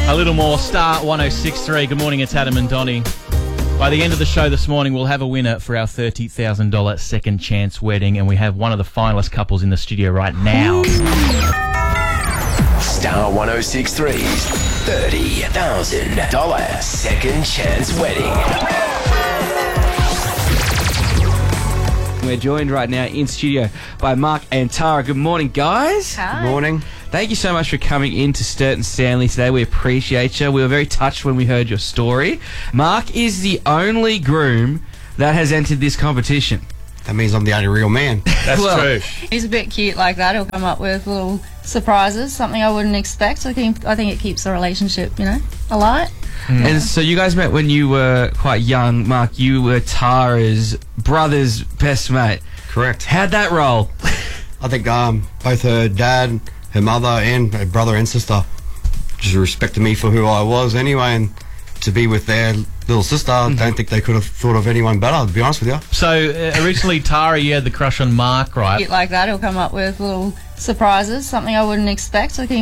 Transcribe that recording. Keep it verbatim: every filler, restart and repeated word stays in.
A little more. Star one oh six point three. Good morning, it's Adam and Donnie. By the end of the show this morning, we'll have a winner for our thirty thousand dollars second chance wedding, and we have one of the finalist couples in the studio right now. Star one oh six point three's thirty thousand dollars second chance wedding. We're joined right now in studio by Mark and Tara. Good morning, guys. Hi. Good morning. Thank you so much for coming in to Sturt and Stanley today. We appreciate you. We were very touched when we heard your story. Mark is the only groom that has entered this competition. That means I'm the only real man. That's Well, true. He's a bit cute like that. He'll come up with little surprises, something I wouldn't expect. I think, I think it keeps the relationship, you know, alive. And so you guys met when you were quite young. Mark, you were Tara's brother's best mate. Correct. How'd that roll? I think um, both her dad, her mother, and her brother and sister just respected me for who I was anyway, and to be with their little sister, I don't think they could have thought of anyone better, to be honest with you. So, uh, originally, Tara, you had the crush on Mark, right? Cute like that. He'll come up with little surprises, something I wouldn't expect. I think